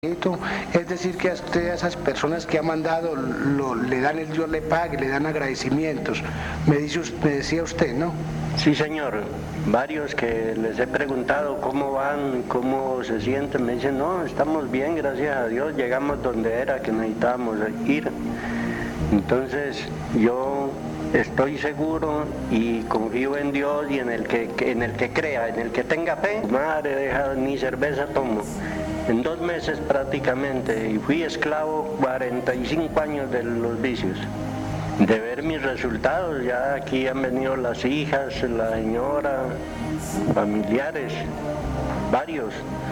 Es decir, que a usted, a esas personas que ha mandado, le dan el Dios le pague, le dan agradecimientos. Me decía usted, ¿no? Sí, señor. Varios que les he preguntado cómo van, cómo se sienten, me dicen, no, estamos bien, gracias a Dios, llegamos donde era que necesitábamos ir. Entonces, yo estoy seguro y confío en Dios y en el que crea, en el que tenga fe. Madre, deja, ni cerveza tomo. En 2 meses prácticamente, y fui esclavo 45 años de los vicios. De ver mis resultados, ya aquí han venido las hijas, la señora, familiares, varios.